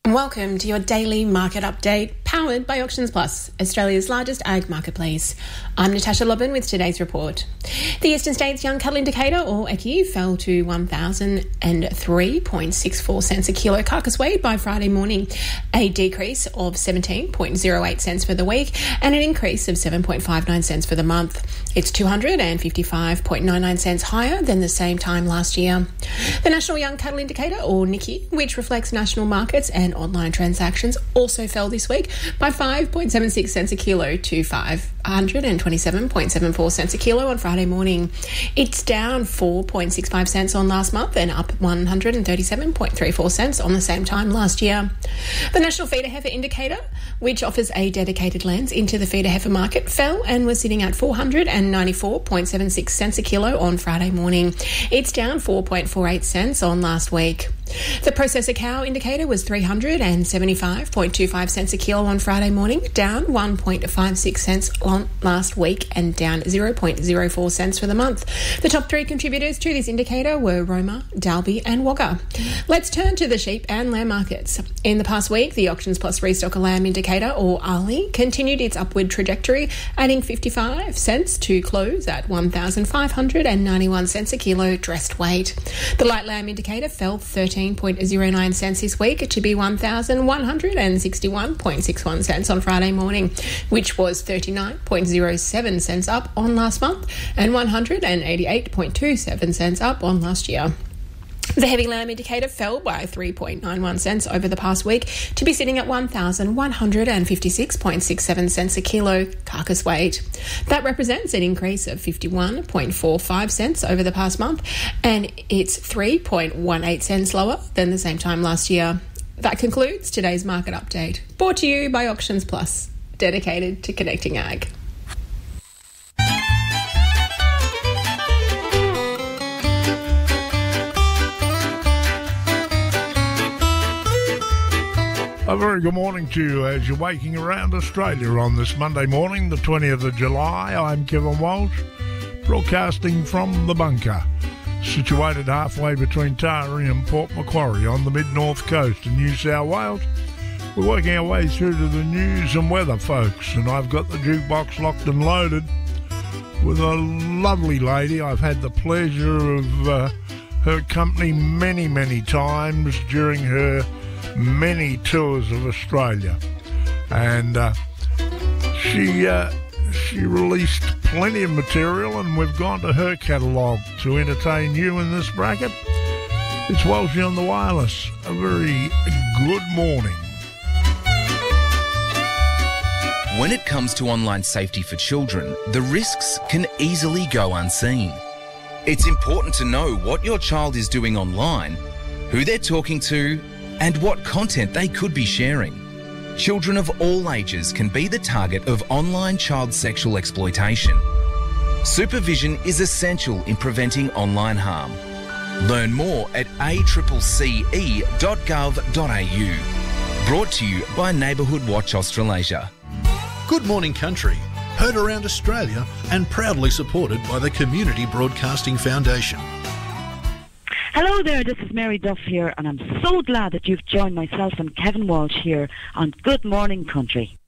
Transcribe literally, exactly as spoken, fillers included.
Welcome to your daily market update, powered by Auctions Plus, Australia's largest ag marketplace. I'm Natasha Lobban with today's report. The Eastern States Young Cattle Indicator, or E C I, fell to one thousand three point six four cents a kilo carcass weight by Friday morning, a decrease of seventeen point zero eight cents for the week and an increase of seven point five nine cents for the month. It's two hundred fifty-five point nine nine cents higher than the same time last year. The National Young Cattle Indicator, or N I C I, which reflects national markets and online transactions, also fell this week by five point seven six cents a kilo to five hundred twenty-seven point seven four cents a kilo on Friday morning. It's down four point six five cents on last month and up one hundred thirty-seven point three four cents on the same time last year. The National Feeder Heifer Indicator, which offers a dedicated lens into the feeder heifer market, fell and was sitting at four hundred ninety-four point seven six cents a kilo on Friday morning. It's down four point four eight cents on last week. The Processor Cow Indicator was three hundred seventy-five point two five cents a kilo on Friday morning, down one point five six cents on last week and down zero point zero four cents for the month. The top three contributors to this indicator were Roma, Dalby and Wagga. Let's turn to the sheep and lamb markets. In the past week, the Auctions Plus Restocker Lamb Indicator, or A L I, continued its upward trajectory, adding fifty-five cents to close at one thousand five hundred ninety-one cents a kilo dressed weight. The Light Lamb Indicator fell thirteen point zero nine cents this week to be one thousand one hundred sixty-one point six one cents on Friday morning, which was thirty-nine point zero seven cents up on last month and one hundred eighty-eight point two seven cents up on last year. The Heavy Lamb Indicator fell by three point nine one cents over the past week to be sitting at one thousand one hundred fifty-six point six seven cents a kilo carcass weight. That represents an increase of fifty-one point four five cents over the past month, and it's three point one eight cents lower than the same time last year. That concludes today's market update, brought to you by Auctions Plus, dedicated to connecting ag. A very good morning to you as you're waking around Australia on this Monday morning, the twentieth of July. I'm Kevin Walsh, broadcasting from the bunker, situated halfway between Taree and Port Macquarie on the mid-north coast of New South Wales. We're working our way through to the news and weather, folks, and I've got the jukebox locked and loaded with a lovely lady. I've had the pleasure of uh, her company many, many times during her many tours of Australia, and uh, she uh, she released plenty of material, and we've gone to her catalogue to entertain you in this bracket. It's Walshy on the wireless. A very good morning. When it comes to online safety for children, the risks can easily go unseen. It's important to know what your child is doing online, who they're talking to, and what content they could be sharing. Children of all ages can be the target of online child sexual exploitation. Supervision is essential in preventing online harm. Learn more at a c c e dot gov dot a u. Brought to you by Neighbourhood Watch Australasia. Good morning, country. Heard around Australia and proudly supported by the Community Broadcasting Foundation. Hello there, this is Mary Duff here, and I'm so glad that you've joined myself and Kevin Walsh here on Good Morning Country.